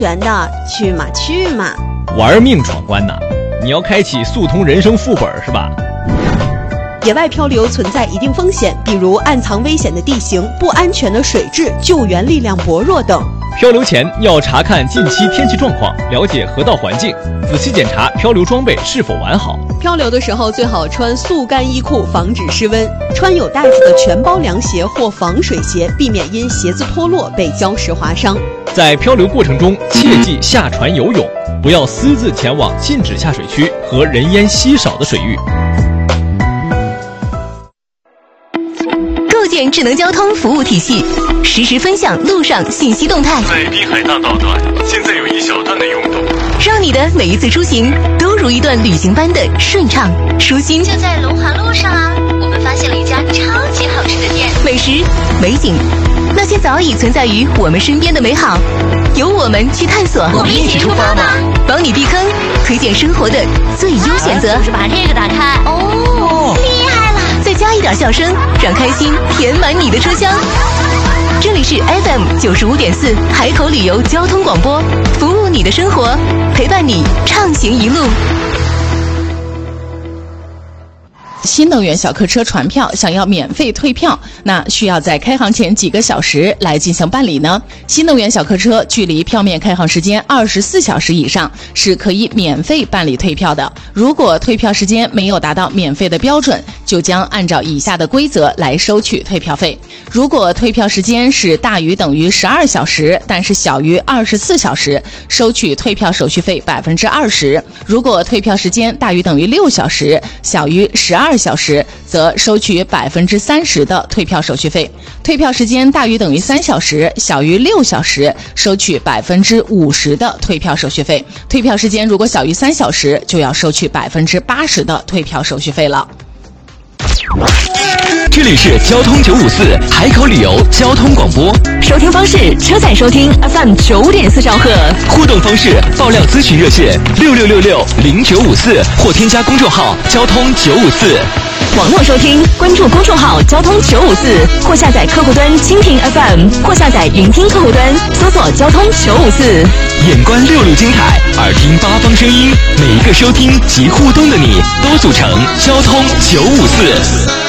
圆的，去嘛去嘛！ 玩命闯关呐！你要开启速通人生副本是吧？ 野外漂流存在一定风险，比如暗藏危险的地形、不安全的水质、救援力量薄弱等。 漂流前要查看近期天气状况，了解河道环境，仔细检查漂流装备是否完好。 漂流的时候最好穿速干衣裤，防止失温；穿有带子的全包凉鞋或防水鞋，避免因鞋子脱落被礁石划伤。 在漂流过程中，切忌下船游泳，不要私自前往禁止下水区和人烟稀少的水域。 构建智能交通服务体系，实时分享路上信息动态。 在滨海大道段，现在有一小段的拥堵， 让你的每一次出行都如一段旅行般的顺畅舒心。 就在龙华路上啊，我们发现了一家超级好吃的店， 美食、美景，那些早已存在于我们身边的美好，由我们去探索。 我们一起出发吗？ 帮你避坑，推荐生活的最优选择。 就是把这个打开。哦，厉害了！ 再加一点笑声，让开心填满你的车厢。这里是 FM 95.4海口旅游交通广播，服务你的生活，陪伴你畅行一路。 新能源小客车船票想要免费退票，那需要在开航前几个小时来进行办理呢。新能源小客车距离票面开航时间24小时以上是可以免费办理退票的。如果退票时间没有达到免费的标准，就将按照以下的规则来收取退票费。如果退票时间是大于等于12小时，但是小于24小时，收取退票手续费20%。如果退票时间大于等于6小时，小于12小时，则收取30%的退票手续费。退票时间大于等于3小时，小于6小时，收取50%的退票手续费。退票时间如果小于3小时，就要收取80%的退票手续费了。 这里是交通954海口旅游交通广播， 收听方式：车载收听 FM 9.4兆赫， 互动方式：爆料咨询热线66660954或添加公众号交通954。 网络收听，关注公众号交通954，或下载客户端蜻蜓 FM， 或下载云听客户端，搜索交通954。 眼观6路精彩，耳听8方声音，每一个收听及互动的你，都组成交通954。